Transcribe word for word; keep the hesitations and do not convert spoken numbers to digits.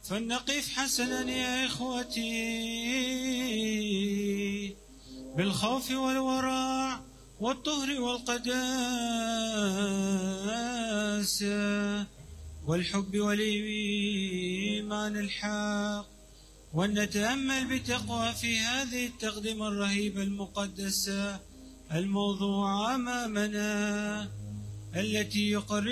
فلنقف حسنا يا إخوتي بالخوف والورع والطهر والقداسة والحب والإيمان الحق، ولنتأمل بتقوى في هذه التقدمة الرهيبة المقدسة الموضوعة أمامنا التي يقرر